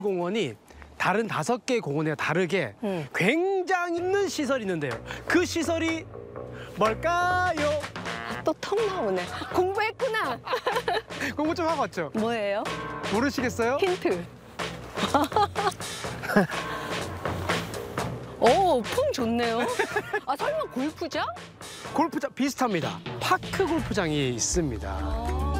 공원이 다른 5개 공원과 다르게 굉장히 있는 시설이 있는데요. 그 시설이 뭘까요? 또 턱 나오네. 공부했구나. 공부 좀 하고 왔죠? 뭐예요? 모르시겠어요? 힌트. 오, 폼 좋네요. 아, 설마 골프장? 골프장 비슷합니다. 파크 골프장이 있습니다.